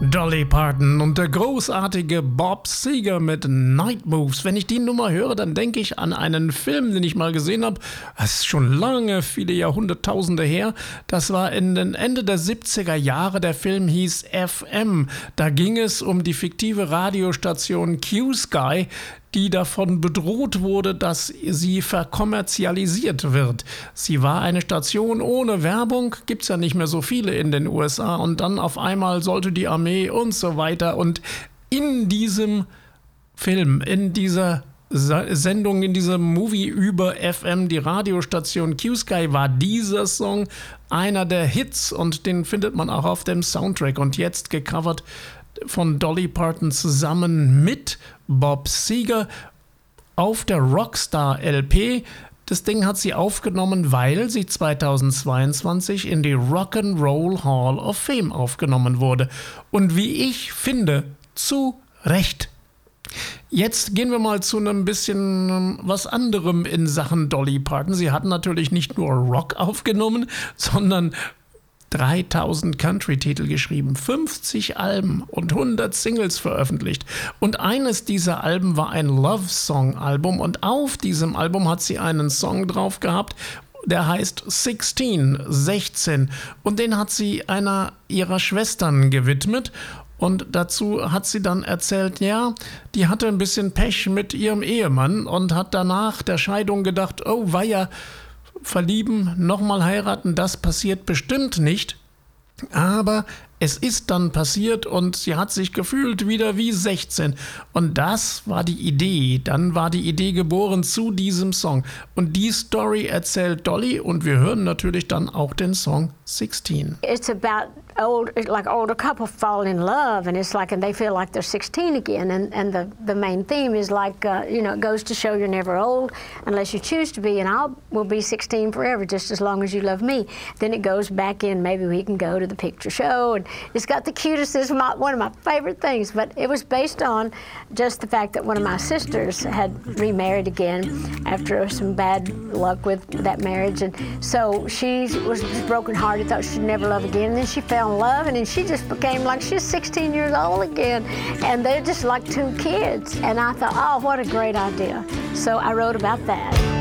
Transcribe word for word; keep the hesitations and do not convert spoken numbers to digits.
Dolly Parton und der großartige Bob Seger mit Night Moves. Wenn ich die Nummer höre, dann denke ich an einen Film, den ich mal gesehen habe. Das ist schon lange, viele Jahrhunderttausende her. Das war in den Ende der siebziger Jahre. Der Film hieß F M. Da ging es um die fiktive Radiostation Q-Sky, die davon bedroht wurde, dass sie verkommerzialisiert wird. Sie war eine Station ohne Werbung, gibt's ja nicht mehr so viele in den U S A, und dann auf einmal sollte die Armee und so weiter. Und in diesem Film, in dieser Sendung, in diesem Movie über F M, die Radiostation Q-Sky, war dieser Song einer der Hits, und den findet man auch auf dem Soundtrack und jetzt gecovert von Dolly Parton zusammen mit Bob Seger auf der Rockstar L P. Das Ding hat sie aufgenommen, weil sie zweitausendzweiundzwanzig in die Rock'n'Roll Hall of Fame aufgenommen wurde. Und wie ich finde, zu Recht. Jetzt gehen wir mal zu einem bisschen was anderem in Sachen Dolly Parton. Sie hat natürlich nicht nur Rock aufgenommen, sondern dreitausend Country-Titel geschrieben, fünfzig Alben und hundert Singles veröffentlicht. Und eines dieser Alben war ein Love-Song-Album, und auf diesem Album hat sie einen Song drauf gehabt, der heißt sechzehn, sechzehn. Und den hat sie einer ihrer Schwestern gewidmet. Und dazu hat sie dann erzählt, ja, die hatte ein bisschen Pech mit ihrem Ehemann und hat danach der Scheidung gedacht, oh weia, verlieben, nochmal heiraten, das passiert bestimmt nicht. Aber es ist dann passiert und sie hat sich gefühlt wieder wie sechzehn. Und das war die Idee. Dann war die Idee geboren zu diesem Song. Und die Story erzählt Dolly, und wir hören natürlich dann auch den Song sechzehn. It's about old, like older couple fall in love, and it's like, and they feel like they're sixteen again. And and the the main theme is like, uh, you know, it goes to show you're never old unless you choose to be. And I will be sixteen forever, just as long as you love me. Then it goes back in. Maybe we can go to the picture show, and it's got the cutest. It's my, one of my favorite things. But it was based on just the fact that one of my sisters had remarried again after some bad luck with that marriage, and so she was brokenhearted, thought she'd never love again. And then she fell in love, and then she just became like she's sixteen years old again, and they're just like two kids. And I thought, oh, what a great idea. So I wrote about that.